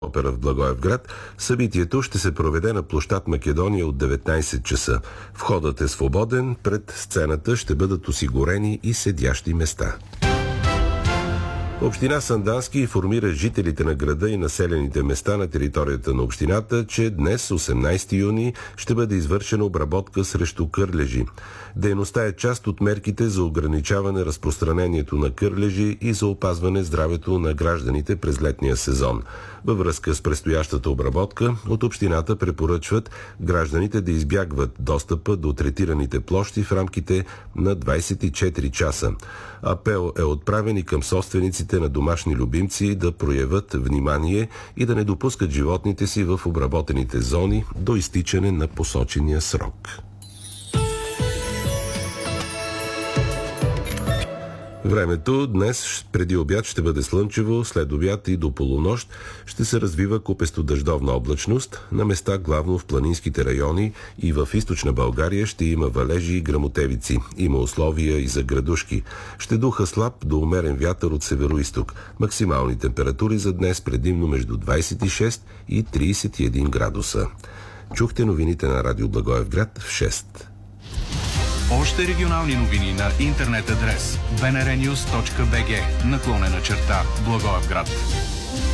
опера в Благоевград. Събитието ще се проведе на площад Македония от 19 часа. Входът е свободен, пред сцената ще бъдат осигурени и седящи места. Община Сандански информира жителите на града и населените места на територията на общината, че днес, 18 юни, ще бъде извършена обработка срещу кърлежи. Дейността е част от мерките за ограничаване разпространението на кърлежи и за опазване здравето на гражданите през летния сезон. Във връзка с предстоящата обработка, от общината препоръчват гражданите да избягват достъпа до третираните площи в рамките на 24 часа. Апел е отправен и към собствениците на домашни любимци да проявят внимание и да не допускат животните си в обработените зони до изтичане на посочения срок. Времето днес преди обяд ще бъде слънчево, след обяд и до полунощ ще се развива купесто дъждовна облачност, на места главно в планинските райони и в източна България ще има валежи и гръмотевици. Има условия и за градушки. Ще духа слаб до умерен вятър от североизток. Максимални температури за днес предимно между 26 и 31 градуса. Чухте новините на Радио Благоевград в 6. Още регионални новини на интернет адрес bnrnews.bg /Благоевград.